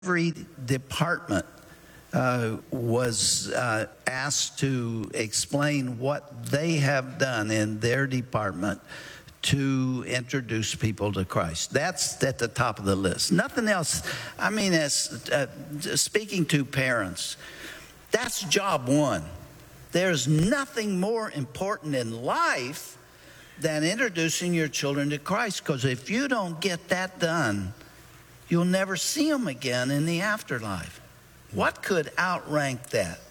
Every department was asked to explain what they have done in their department to introduce people to Christ. That's at the top of the list. Nothing else. I mean, as speaking to parents, that's job one. There's nothing more important in life than introducing your children to Christ, because if you don't get that done, you'll never see them again in the afterlife. What could outrank that?